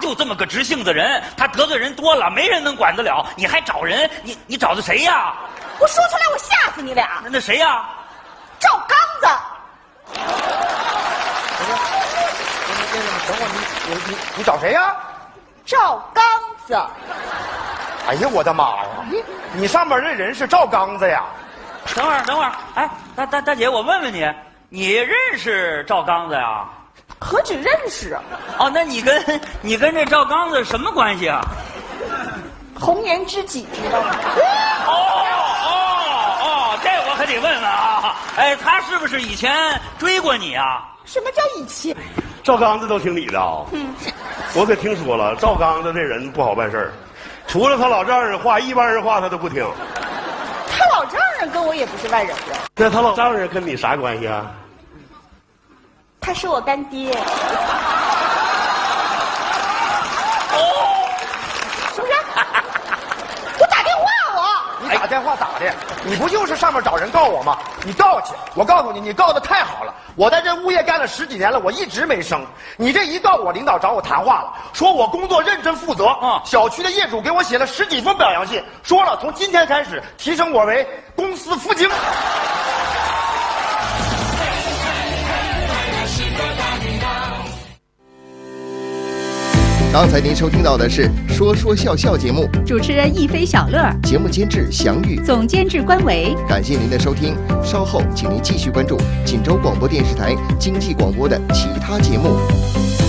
就这么个直性子人，他得罪人多了，没人能管得了，你还找人？你找的谁呀？ 我说出来我吓死你俩！ 那谁呀？ 赵刚子。 等会儿你找谁呀？ 赵刚子。 哎呀，我的妈呀！你上面这人是赵刚子呀？ 等会儿，哎，大姐，我问问你，你认识赵刚子呀？ 何止认识啊！ 哦，那你跟这赵刚子什么关系啊？ 红颜知己，知道吗？ 哦，这我可得问问啊！哎，他是不是以前追过你啊？ 什么叫以前？ 赵刚子都听你的啊！我可听说了，赵刚子这人不好办事儿，除了他老丈人话，一般人话他都不听。 他老丈人跟我也不是外人了。 那他老丈人跟你啥关系啊？ 他是我干爹。是不是？我打电话你打电话咋的？你不就是上面找人告我吗？你告去！我告诉你，你告的太好了。我在这物业干了10几年了，我一直没升。你这一告，我领导找我谈话了，说我工作认真负责。小区的业主给我写了10几封表扬信，说了从今天开始提升我为公司副经理。 刚才您收听到的是《说说笑笑》节目， 主持人亦菲、小乐， 节目监制祥玉， 总监制关维。 感谢您的收听，稍后请您继续关注锦州广播电视台经济广播的其他节目。